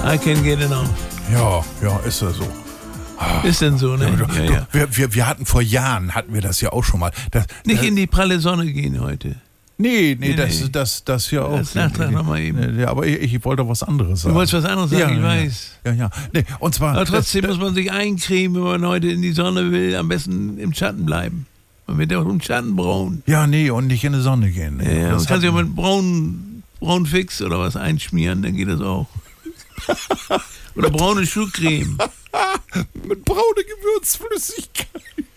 I can get enough. Ja, ist ja so. Ist denn so, ne? Ja. Wir hatten vor Jahren, das ja auch schon mal. Nicht in die pralle Sonne gehen heute. Nee, das ja auch. Das Nachtrag nochmal eben. Ja, aber ich wollte was anderes sagen. Du wolltest was anderes sagen, ich weiß. Ja. Nee, und zwar, aber trotzdem muss man sich eincremen, wenn man heute in die Sonne will, am besten im Schatten bleiben. Man wird ja auch im Schatten braun. Ja, nee, und nicht in die Sonne gehen. Nee. Ja, man kann sich auch mit Braunfix oder was einschmieren, dann geht das auch. Oder braune Schuhcreme. Mit braune Gewürzflüssigkeit.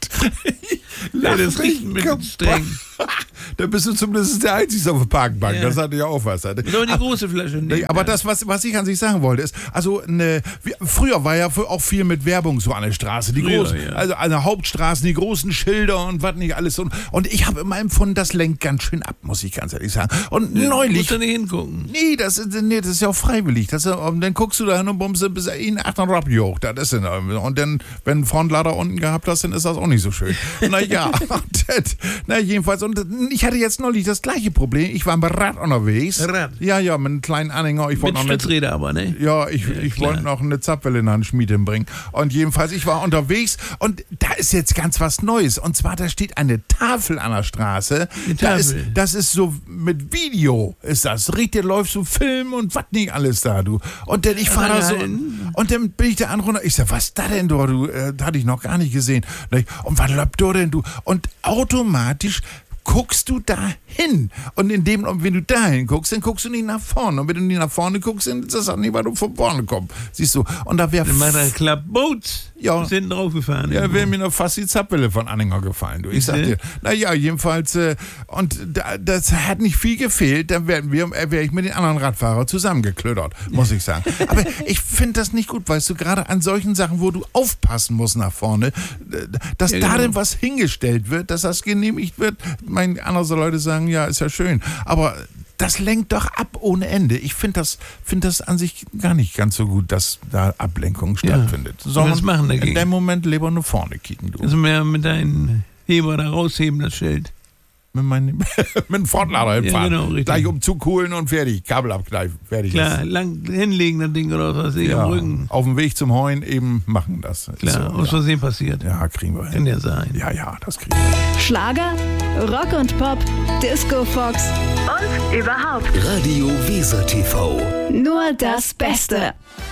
Ja, das riecht ein bisschen streng. Da bist du zumindest der Einzige auf der Parkbank. Ja. Das hatte ja auch was. Aber die große Flasche nicht. Aber das, was ich an sich sagen wollte, ist, also früher war ja auch viel mit Werbung so an der Straße. Also an der Hauptstraße, die großen Schilder und was nicht alles. Und ich habe immer empfunden, das lenkt ganz schön ab, muss ich ganz ehrlich sagen. Und neulich... Du musst da nicht hingucken. Nee, das ist ja auch freiwillig. Dann guckst du da hin und bummst bis in 8 hoch. Das ist und dann, wenn du Frontlader unten gehabt hast, dann ist das auch nicht so schön. Jedenfalls. Und ich hatte jetzt neulich das gleiche Problem. Ich war mit Rad unterwegs. Rad? Ja, mit einem kleinen Anhänger. Mit Stützräder aber, ne? Ja, ich wollte noch eine Zapfwelle in eine Schmiede bringen. Und jedenfalls, ich war unterwegs und da ist jetzt ganz was Neues. Und zwar, da steht eine Tafel an der Straße. Das ist so mit Video, ist das. Richtig, läuft so Film und was nicht alles da, du. Und dann ich fahre da so und dann bin ich da an runter. Ich sag, was ist da denn, du? Das hatte ich noch gar nicht gesehen. Und was läuft da denn, du? Und automatisch guckst du da hin. Und wenn du da hinguckst, dann guckst du nicht nach vorne. Und wenn du nicht nach vorne guckst, dann ist das auch nicht, weil du von vorne kommst. Siehst du? Und da wäre... Dann macht er Klappboots. Ja. Ist hinten drauf gefahren. Ja, da wäre mir noch fast die Zapfwelle von Anhänger gefallen. Du. Ich sag dir, jedenfalls, und das hat nicht viel gefehlt, dann wäre ich mit den anderen Radfahrern zusammengeklödert, muss ich sagen. Aber ich finde das nicht gut, weißt du, gerade an solchen Sachen, wo du aufpassen musst nach vorne, dass da denn was hingestellt wird, dass das genehmigt wird. Andere Leute sagen, ja, ist ja schön, aber das lenkt doch ab ohne Ende. Ich finde das an sich gar nicht ganz so gut, dass da Ablenkung stattfindet. Sondern was machen dagegen? In dem Moment lieber nur vorne kicken, du. Also mehr mit deinem Heber da rausheben, das Schild. Mit dem Frontlader hinfahren. Ja, genau, gleich umzukuhlen und fertig. Kabel abkneifen, fertig. Klar, lang hinlegen das Ding oder was am Rücken. Auf dem Weg zum Heuen eben machen das. Klar, aus Versehen passiert. Ja, kriegen wir hin. Kann ja sein. Ja, das kriegen wir. Schlager, Rock und Pop, Disco Fox und überhaupt. Radio Weser TV. Nur das Beste.